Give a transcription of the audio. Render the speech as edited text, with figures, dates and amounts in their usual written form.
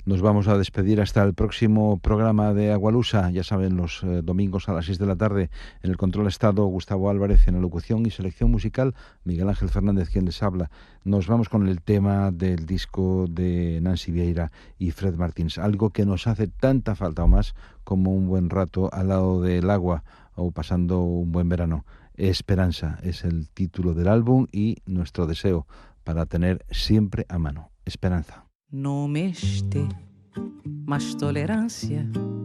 Nos vamos a despedir hasta el próximo programa de Agualusa. Ya saben, los domingos a las 6 de la tarde. En el control estado, Gustavo Álvarez. En la locución y selección musical, Miguel Ángel Fernández, quien les habla. Nos vamos con el tema del disco de Nancy Vieira y Fred Martins. Algo que nos hace tanta falta o más como un buen rato al lado del agua o pasando un buen verano. Esperanza es el título del álbum y nuestro deseo para tener siempre a mano. Esperanza. No mês ter mais tolerância